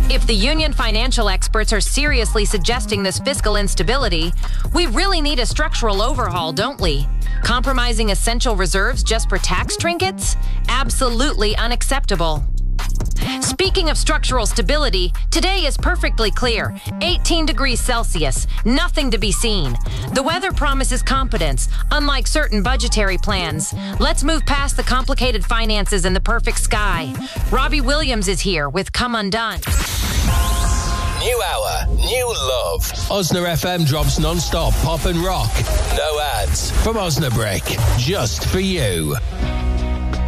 If the union financial experts are seriously suggesting this fiscal instability, we really need a structural overhaul, don't we? Compromising essential reserves just for tax trinkets? Absolutely unacceptable. Speaking of structural stability, today is perfectly clear. 18 degrees Celsius, nothing to be seen. The weather promises competence, unlike certain budgetary plans. Let's move past the complicated finances and the perfect sky. Robbie Williams is here with Come Undone. New hour, new love. Osna FM drops non-stop pop and rock. No ads from Osnabrick, just for you.